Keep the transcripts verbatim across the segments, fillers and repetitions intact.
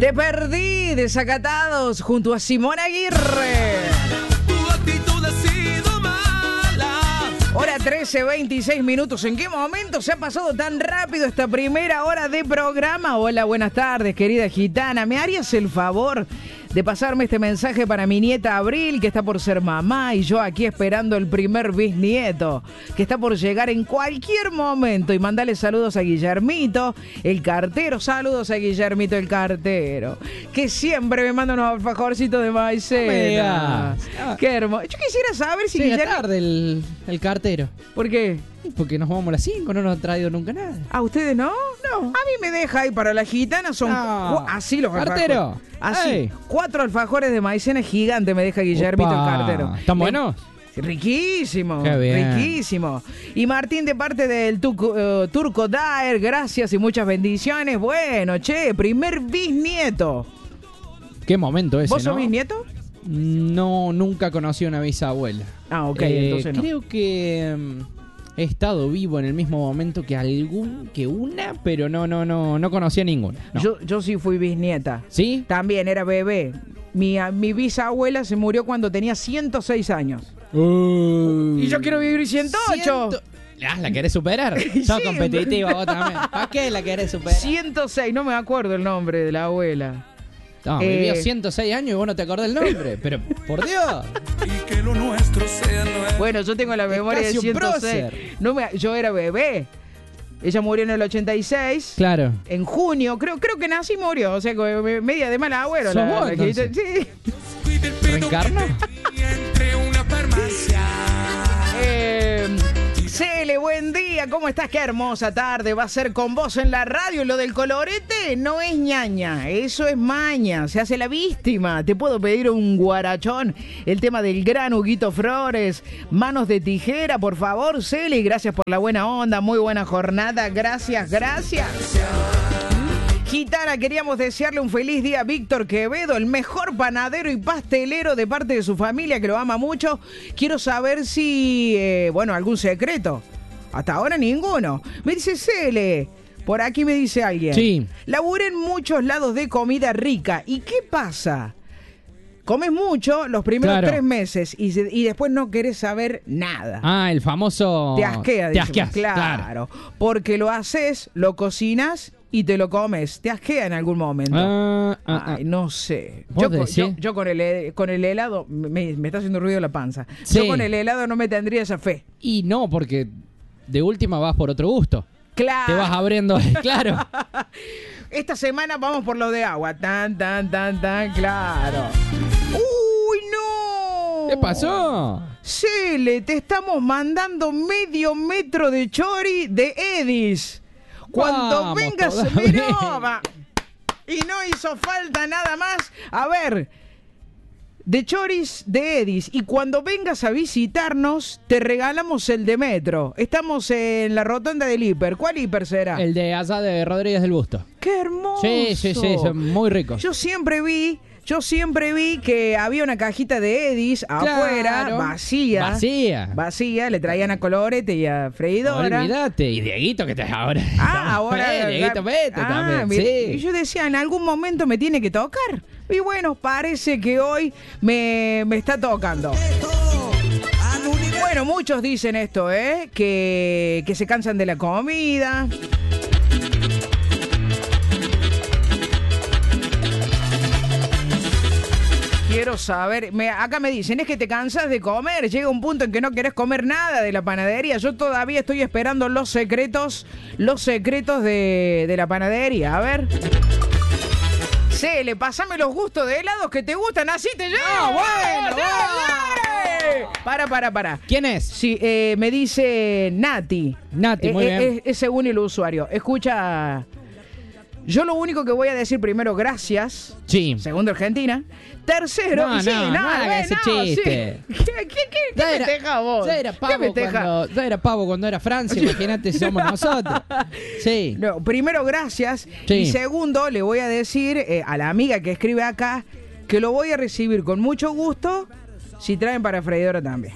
Te perdí, Desacatados, junto a Simón Aguirre. Tu actitud ha sido mala. Hora trece, veintiséis minutos. ¿En qué momento se ha pasado tan rápido esta primera hora de programa? Hola, buenas tardes, querida gitana. ¿Me harías el favor de pasarme este mensaje para mi nieta Abril, que está por ser mamá, y yo aquí esperando el primer bisnieto, que está por llegar en cualquier momento? Y mandale saludos a Guillermito, el cartero. Saludos a Guillermito, el cartero, que siempre me manda unos alfajorcitos de maicena. Ah. Qué hermoso. Yo quisiera saber si Llega Guillermo... tarde el, el cartero. ¿Por qué? Porque nos vamos a las cinco, no nos ha traído nunca nada. ¿A ustedes no? No. A mí me deja ahí para la gitana, son No. cu- así los Cartero. alfajores. Así, Ey. cuatro alfajores de maicena gigante me deja Guillermito, Opa. el cartero. ¿Están Le- buenos? Riquísimo, Qué bien. riquísimo. Y Martín, de parte del tuco, eh, Turco Daer, gracias y muchas bendiciones. Bueno, che, primer bisnieto. Qué momento ese, ¿Vos sos ¿no? bisnieto? No, nunca conocí a una bisabuela. Ah, ok, Eh, entonces no. Creo que mm, he estado vivo en el mismo momento que algún, que una, pero no, no, no, no conocía a ninguna. No. Yo, yo sí fui bisnieta. ¿Sí? También era bebé. Mi, a- mi bisabuela se murió cuando tenía ciento seis años. Y yo quiero vivir ciento ocho. Ciento- Ah, ¿la querés superar? Sí. Sos competitiva vos también. ¿Para qué la querés superar? ciento seis, no me acuerdo el nombre de la abuela. No, Eh. vivió ciento seis años y vos no te acordás el nombre. Pero, por Dios. Y que lo nuestro sea nuevo. Bueno, yo tengo la memoria de casi un ciento seis. prócer. No me, yo era bebé. Ella murió en el ochenta y seis. Claro. En junio, creo, creo que nací y murió. O sea, que media de mal agüero. ¿Sos La, vos, la que- entonces? sí. Cuide el pedo ¿Reencarna? que te entre una farmacia. Eh, Cele, buen día. ¿Cómo estás? Qué hermosa tarde va a ser con vos en la radio. Lo del colorete no es ñaña, eso es maña. Se hace la víctima. Te puedo pedir un guarachón. El tema del gran Huguito Flores. Manos de tijera, por favor, Cele. Y gracias por la buena onda. Muy buena jornada. Gracias, gracias. Gitana, queríamos desearle un feliz día a Víctor Quevedo, el mejor panadero y pastelero de parte de su familia, que lo ama mucho. Quiero saber si, eh, bueno, algún secreto. Hasta ahora ninguno. Me dice Cele, por aquí me dice alguien. Sí. Laburé en muchos lados de comida rica. ¿Y qué pasa? Comes mucho los primeros Claro. tres meses y, se- y después no querés saber nada. Ah, el famoso... Te asquea, Te dice. asqueas, claro, claro. Porque lo haces, lo cocinas y te lo comes. Te asquea en algún momento. Ah, ah, ah. Ay, no sé. ¿Vos Yo, con- decís? yo, yo con, el, he- con el helado, me, me está haciendo ruido la panza. Sí. Yo con el helado no me tendría esa fe. Y no, porque de última vas por otro gusto. Claro. Te vas abriendo, claro. Esta semana vamos por lo de agua. Tan, tan, tan, tan, claro. ¡Uy, no! ¿Qué pasó? Cele, te estamos mandando medio metro de chori de Edis. Cuando Vamos vengas, todavía. mirá, va. Y no hizo falta nada más. A ver, de choris de Edis. Y cuando vengas a visitarnos, te regalamos el de metro. Estamos en la rotonda del hiper. ¿Cuál hiper será? El de allá de Rodríguez del Busto. ¡Qué hermoso! Sí, sí, sí, son muy ricos. Yo siempre vi, yo siempre vi que había una cajita de Edis afuera, Claro. vacía. Vacía. Vacía, le traían a Colorete y a Freidora. Olvídate. Y Dieguito que te ahora. Ah, ahora. Eh, Dieguito Pete Ah, también. mira, Sí. Y yo decía, en algún momento me tiene que tocar. Y bueno, parece que hoy me, me está tocando. Bueno, muchos dicen esto, ¿eh? Que, que se cansan de la comida. Quiero saber, me- acá me dicen, es que te cansas de comer, llega un punto en que no querés comer nada de la panadería. Yo todavía estoy esperando los secretos, los secretos de, de la panadería. A ver. Cele, pasame los gustos de helados que te gustan, así te llevo. Ah, bueno, ¡Dale, dale! Para, para, para. ¿Quién es? Sí, eh, me dice Nati. Nati, muy Eh, bien. eh, Es, es según el usuario. Escucha. Yo lo único que voy a decir primero, gracias. Sí. Segundo, Argentina. Tercero, No, y sí, no, no haga eh, ese no, chiste. sí. ¿Qué, qué, qué, qué Ya era- festeja vos? Ya era ¿Qué pavo festeja? cuando, ya era pavo cuando era Francia, imagínate si somos nosotros. Sí. No, primero, gracias. Sí. Y segundo, le voy a decir eh, a la amiga que escribe acá que lo voy a recibir con mucho gusto si traen para freidora también.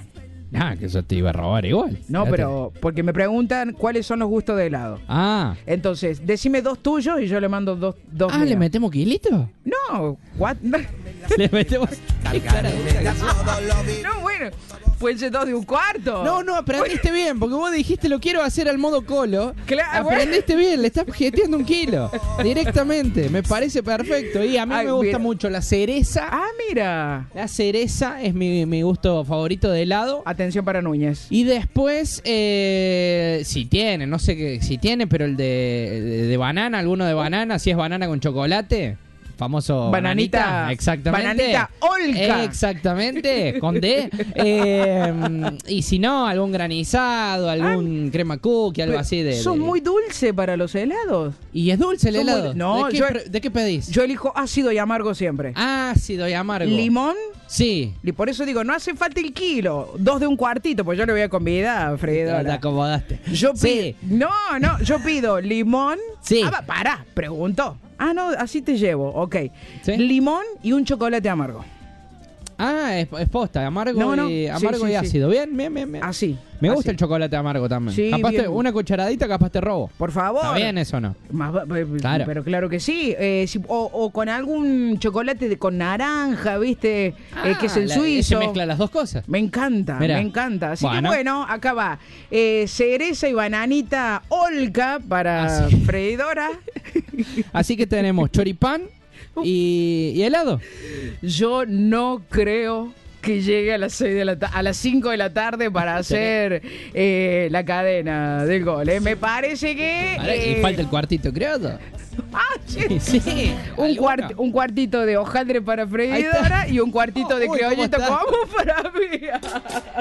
Ah, que eso te iba a robar igual. No, Fíjate. pero porque me preguntan cuáles son los gustos de helado. Ah. Entonces, decime dos tuyos y yo le mando dos, dos Ah, ¿le míos. metemos kilito? No, cuatro. Le metemos. Qué cara de boca que sos. No, bueno, pueden ser dos de un cuarto. No, no, aprendiste bien, porque vos dijiste lo quiero hacer al modo colo. Claro, Aprendiste bien, le estás jeteando un kilo directamente. Me parece perfecto. Y a mí Ay, me gusta mira. mucho la cereza. Ah, mira. La cereza es mi, mi gusto favorito de helado. Atención para Núñez. Y después, eh, si tiene, no sé qué, si tiene, pero el de, de, de banana, alguno de banana, si es banana con chocolate, famoso Bananita- bananita, exactamente. bananita Olca. Exactamente, con D. Eh, y si no, algún granizado, algún crema cookie, algo Pero así de. Sos de- muy dulce para los helados. Y es dulce el sos muy- helado. no, ¿De qué, yo- pre- ¿De qué pedís? Yo elijo ácido y amargo siempre. Ácido y amargo. Limón. Sí. Y por eso digo, no hace falta el kilo. Dos de un cuartito, pues yo le voy a convidar a Te, Freidora. te acomodaste. Yo pido. Sí. No, no, yo pido limón. Sí. Ah, va, pará, pregunto. Ah, no, así te llevo, ok. Sí. Limón y un chocolate amargo. Ah, es, es posta, amargo No, no, y, sí, amargo sí, y sí. ácido. Bien, bien, bien, bien. Así. Me gusta así. el chocolate amargo también. Sí, capaz te- bien. una cucharadita, capaz te robo. Por favor. ¿Está bien eso o no? Más va- eh, Claro. Pero claro que sí. Eh, si- o, o con algún chocolate de, con naranja, ¿viste? Eh, que es el la- suizo. Se mezcla las dos cosas. Me encanta, Mirá. me encanta. Así Bueno. que bueno, acá va. Eh, cereza y bananita Olca para Así. freidora. Así que tenemos choripán y, y helado. Yo no creo que llegue a las seis de la ta- a las cinco de la tarde para hacer eh, la cadena del gol. ¿eh? Me parece que Ahora, eh, y falta el cuartito criollo. ah, sí. Sí, un, alguno. cuart- un cuartito de hojaldre para Ahí freidora está. y un cuartito de Uy, ¿cómo criollito está? como para mí.